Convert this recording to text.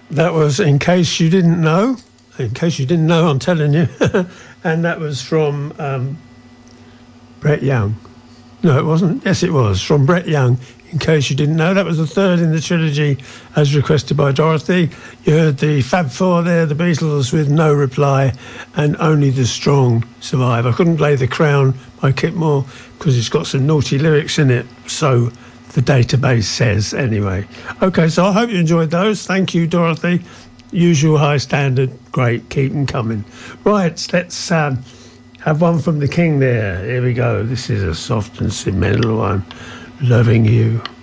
That was In Case You Didn't Know. In case you didn't know, I'm telling you. And that was from Brett Young. No, it wasn't. Yes, it was. From Brett Young, In Case You Didn't Know. That was the third in the trilogy as requested by Dorothy. You heard the Fab Four there, the Beatles with No Reply, and Only the Strong Survive. I couldn't play The Crown by Kit Moore because it's got some naughty lyrics in it. So the database says anyway. Okay, so I hope you enjoyed those. Thank you, Dorothy. Usual high standard. Great. Keep them coming. Right, let's have one from the King there. Here we go. This is a soft and sentimental one. Loving You.